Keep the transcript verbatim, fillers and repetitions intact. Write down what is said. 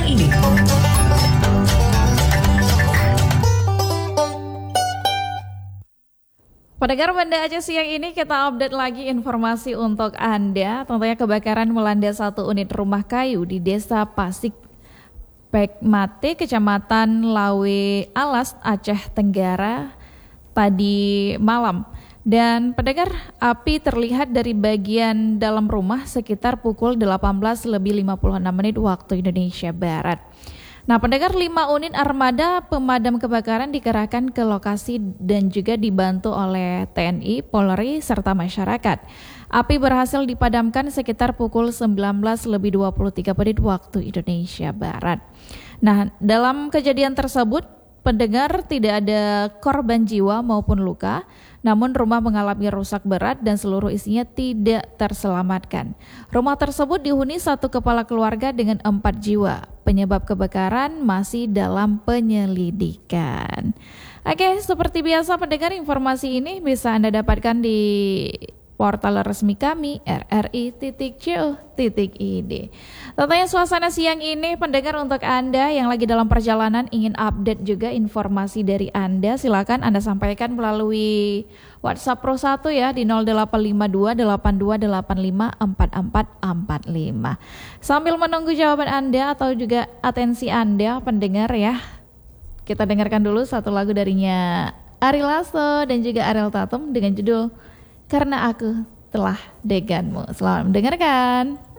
ini. Pendengar Banda Aceh siang ini kita update lagi informasi untuk Anda. Tentunya kebakaran melanda satu unit rumah kayu di Desa Pasik Pekmate, Kecamatan Lawe Alas, Aceh Tenggara tadi malam. Dan pendengar, api terlihat dari bagian dalam rumah sekitar pukul delapan belas lebih lima puluh enam menit waktu Indonesia Barat. Nah, pendengar, lima unit armada pemadam kebakaran dikerahkan ke lokasi dan juga dibantu oleh T N I, Polri, serta masyarakat. Api berhasil dipadamkan sekitar pukul sembilan belas lebih dua puluh tiga menit waktu Indonesia Barat. Nah, dalam kejadian tersebut, pendengar, tidak ada korban jiwa maupun luka, namun rumah mengalami rusak berat dan seluruh isinya tidak terselamatkan. Rumah tersebut dihuni satu kepala keluarga dengan empat jiwa. Penyebab kebakaran masih dalam penyelidikan. Oke, seperti biasa pendengar, informasi ini bisa Anda dapatkan di portal resmi kami r r i titik co titik i d. Tentunya suasana siang ini pendengar, untuk Anda yang lagi dalam perjalanan ingin update juga informasi dari Anda, silakan Anda sampaikan melalui WhatsApp Pro satu ya di nol delapan lima dua delapan dua delapan lima empat empat empat lima. Sambil menunggu jawaban Anda atau juga atensi Anda pendengar ya, kita dengarkan dulu satu lagu darinya Ari Lasso dan juga Ariel Tatum dengan judul Karena Aku Telah Deganmu. Selamat mendengarkan.